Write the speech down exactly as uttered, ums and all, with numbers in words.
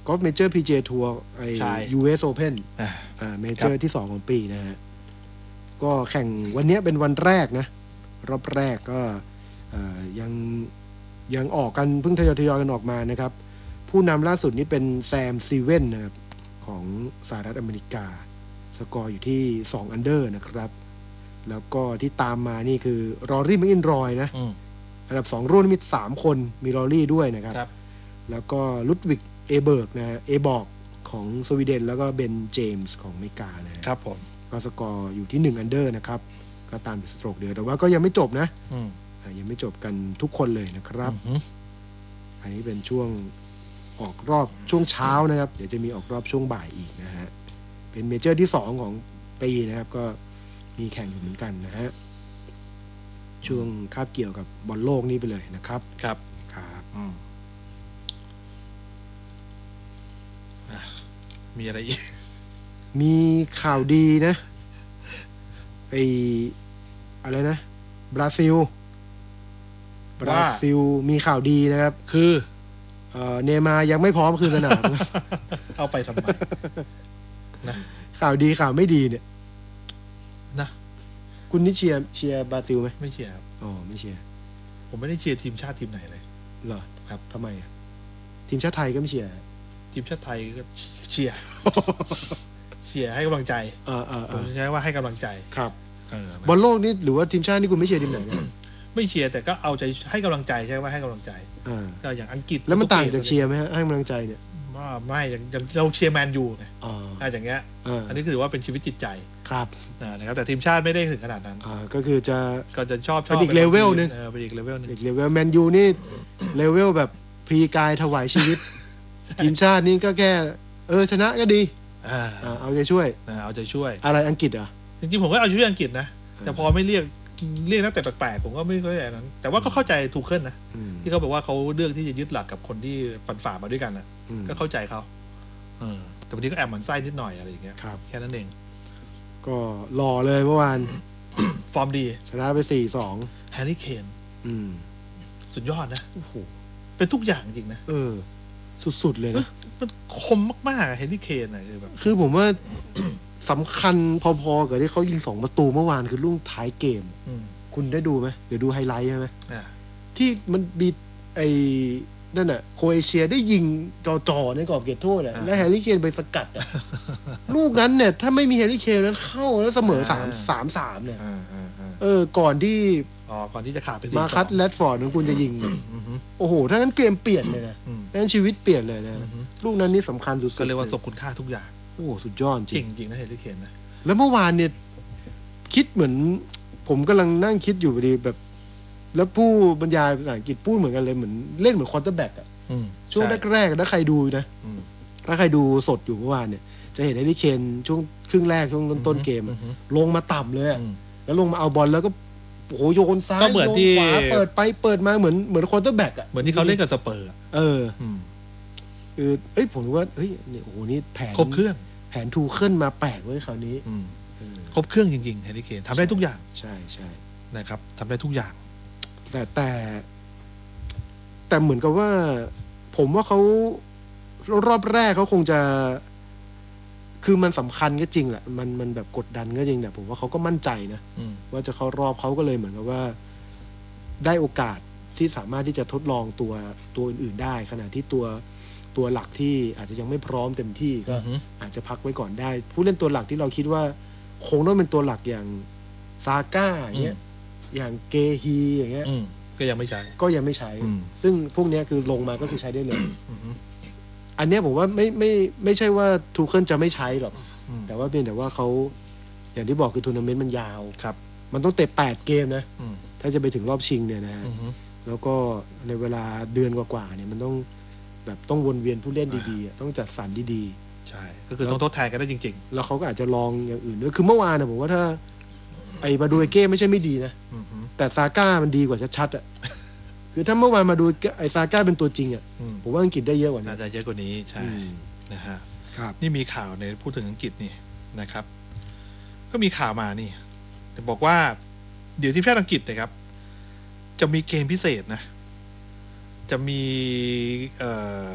กอล์ฟเมเจอร์ พี จี เอ ทัวร์ไอ้ ยู เอส Open อ่าเมเจอร์ที่สองของปีนะฮะก็แข่งวันนี้เป็นวันแรกนะรอบแรกก็ยังยังออกกันเพิ่งทยอยทยอยกันออกมานะครับผู้นำล่าสุดนี้เป็นแซมซีเว่นนะครับของสหรัฐอเมริกาสกอร์อยู่ที่สองอันเดอร์นะครับแล้วก็ที่ตามมานี่คือรอรี่แมคอินรอยนะอันดับสองรุ่นมีสามคนมีรอรี่ด้วยนะครับแล้วก็ลุดวิกเอเบิร์กนะเอบอกของสวีเดนแล้วก็เบนเจมส์ของอเมริกานะครับผมก็สกอร์อยู่ที่หนึ่งอันเดอร์นะครับก็ตามสโตรกเดียวแต่ว่าก็ยังไม่จบนะยังไม่จบกันทุกคนเลยนะครับอันนี้เป็นช่วงออกรอบช่วงเช้านะครับเดี๋ยวจะมีออกรอบช่วงบ่ายอีกนะฮะเป็นเมเจอร์ที่สองของปีนะครับก็มีแข่งอยู่เหมือนกันนะฮะช่วงคาบเกี่ยวกับบอลโลกนี้ไปเลยนะครับครับครับมีอะไรอีกมีข่าวดีนะไออะไรนะบราซิลบราซิลมีข่าวดีนะครับคือเอ่อเนย์มาร์ยังไม่พร้อมคืนสนามเอาไปทำไมนะข่าวดีข่าวไม่ดีเนี่ยนะคุณนี่เชียร์เชียร์บราซิลไหมไม่เชียร์ครับอ๋อไม่เชียร์ผมไม่ได้เชียร์ทีมชาติทีมไหนเลยเหรอครับทำไมอ่ะทีมชาติไทยก็ไม่เชียร์ทีมชาติไทยก็เชียร์เชียร์ให้กำลังใจเออเออผมใช้ว่าให้กำลังใจครับบอลโลกนี่หรือว่าทีมชาตินี่คุณไม่เชียร์ทีมไหนเนี่ยไม่เชียร์แต่ก็เอาใจให้กำลังใจใช่ไหมให้กำลังใจก็อย่างอังกฤษแล้วมันต่างจากเชียร์ไหมฮะให้กำลังใจเนี่ยว่าไม่อย่างเราเชียร์แมนยูไงอ๋ออย่างเงี้ยอันนี้คือว่าเป็นชีวิตจิตใจครับนะครับแต่ทีมชาติไม่ได้ถึงขนาดนั้นอ่าก็คือจะก็จะชอบชอบอีกเลเวลนึงเป็นอีกเลเวลนึงอีกเลเวลแมนยูนี่เลเวลแบบพรีกายถวายชีวิตทีมชาตินี่ก็แค่เออชนะก็ดีอ่าเอาใจช่วยเอาใจช่วยอะไรอังกฤษอ่ะจริงๆผมก็เอาช่วยอังกฤษนะแต่พอไม่เรียกเรียกนักเตะแปลกๆผมก็ไม่เข้าใจนั้นแต่ว่าก็เข้าใจทูเคิลนะที่เขาบอกว่าเขาเลือกที่จะยึดหลักกับคนที่ฝันฝ่ามาด้วยกันนะก็เข้าใจเขาแต่บางทีก็แอบหมั่นไส้นิดหน่อยอะไรอย่างเงี้ยแค่นั้นเองก็หล่อเลยเมื่อวานฟอร์มดีชนะไป สี่สองแฮร์รี่เคนสุดยอดนะโอ้โหเป็นทุกอย่างจริงนะเออสุดๆเลยนะมันคมมากๆแฮร์รี่เคนอะคือแบบคือผมว่าสำคัญพอๆกับที่เขายิงสองประตูเมื่อวานคือลูกท้ายเกมคุณได้ดูไหมเดี๋ยวดูไฮไลท์ใช่ไหมที่มันบีไอ้นั่นน่ะโครเอเชียได้ยิงจ่อๆในกรอบเขตโทษอ่ะแล้วแฮร์รี่เคนไปสกัดอ่ะลูกนั้นเนี่ยถ้าไม่มีแฮร์รี่เคนนั้นเข้าแล้วเสมอสามสามสามเนี่ยเออก่อนที่อ๋อก่อนที่จะขาดไปมาคัตแรดฟอร์ดนั้นคุณจะยิงโอ้โหถ้างั้นเกมเปลี่ยนเลยนะถ้างั้นชีวิตเปลี่ยนเลยนะลูกนั้นนี่สำคัญสุดๆก็เรียกว่าสมคุณค่าทุกอย่างโอ้สุดยอดจริงจริงนะแฮร์รี่เคนนะแล้วเมื่อวานเนี่ยคิดเหมือนผมกำลังนั่งคิดอยู่พอดีแบบแล้วผู้บรรยายภาษาอังกฤษพูดเหมือนกันเลยเหมือนเล่นเหมือนควอเตอร์แบ็กอะช่วงแรกๆถ้าใครดูนะถ้าใครดูสดอยู่เมื่อวานเนี่ยจะเห็นแฮร์รี่เคนช่วงครึ่งแรกช่วงต้นเกมลงมาต่ำเลยแล้วลงมาเอาบอลแล้วก็โอ้โหโยนซ้ายโยนขวาเปิดไปเปิดมาเหมือนเหมือนควอเตอร์แบ็กอะเหมือนที่เขาเล่นกับสเปอร์เออคือเอ้ยผมว่าเฮ้ยเนี่ยโอ้โหนี่แผนครบเครื่องแผนทูเคิลมาแปลกเว้ยคราวนี้ครบเครื่องจริงๆแฮร์รี่เคนทำได้ทุกอย่างใช่ใช่นะครับทำได้ทุกอย่างแต่แต่แต่เหมือนกับว่าผมว่าเขารอบแรกเขาคงจะคือมันสำคัญก็จริงแหละมันมันแบบกดดันก็จริงแต่ผมว่าเขาก็มั่นใจนะว่าจะเข้ารอบเขาก็เลยเหมือนกับว่าได้โอกาสที่สามารถที่จะทดลองตัวตัวอื่นๆได้ขณะที่ตัวตัวหลักที่อาจจะยังไม่พร้อมเต็มที่ก็อาจจะพักไว้ก่อนได้ผู้เล่นตัวหลักที่เราคิดว่าคงต้องเป็นตัวหลักอย่างซาก้าอย่างเงี้ยอย่างเกฮีอย่างเงี้ยก็ยังไม่ใช้ก็ยังไม่ใช้ซึ่งพวกนี้คือลงมาก็คือใช้ได้เลยอันนี้ผมว่าไม่ไม่ไม่ใช่ว่าทูเคิลจะไม่ใช้หรอกแต่ว่าเป็นแต่ว่าเขาอย่างที่บอกคือทัวร์นาเมนต์มันยาวครับมันต้องเตะแปดเกมนะถ้าจะไปถึงรอบชิงเนี่ยนะแล้วก็ในเวลาเดือนกว่าๆเนี่ยมันต้องแบบต้องวนเวียนผู้เล่นดีๆต้องจัดสรรดีๆใช่ก็คือต้องทดแทนกันได้จริงๆแล้วเขาก็อาจจะลองอย่างอื่นด้วยคือเมื่อวานนะผมว่าถ้าไอ้มาดูไอเก้ไม่ใช่ไม่ดีนะแต่ซาก้ามันดีกว่าชัดๆอ่ะคือถ้าเมื่อวานมาดูไอซาก้าเป็นตัวจริงอ่ะผมว่าอังกฤษได้เยอะกว่านี้น่าจะเยอะกว่านี้ใช่นะฮะครับนี่มีข่าวในพูดถึงอังกฤษนี่นะครับก็มีข่าวมานี่บอกว่าเดี๋ยวทีมชาติอังกฤษนะครับจะมีเกมพิเศษนะจะมีเอ่อ